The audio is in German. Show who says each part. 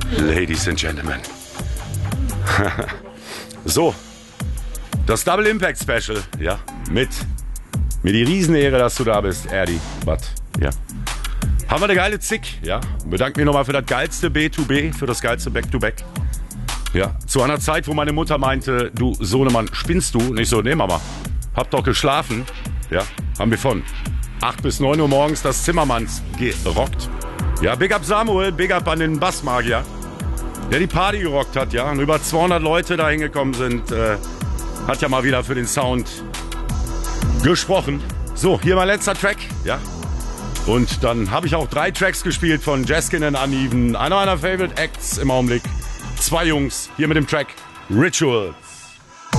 Speaker 1: Ladies and Gentlemen. So, das Double Impact Special, ja, mit mir die Riesenehre, dass du da bist, Erdi, was, ja. Haben wir eine geile Zick, ja. Bedanke mich nochmal für das geilste B2B, für das geilste Back-to-Back. Ja, zu einer Zeit, wo meine Mutter meinte, du Sohnemann, spinnst du? Und ich so, nee Mama, hab doch geschlafen, ja, haben wir von 8 bis 9 Uhr morgens das Zimmermanns gerockt. Ja, big up Samuel, big up an den Bassmagier, der die Party gerockt hat, ja, und über 200 Leute da hingekommen sind, hat ja mal wieder für den Sound gesprochen. So, hier mein letzter Track, ja. Und dann habe ich auch 3 Tracks gespielt von Jaskin and Uneven, einer meiner Favorite Acts im Augenblick. 2 Jungs, hier mit dem Track Rituals.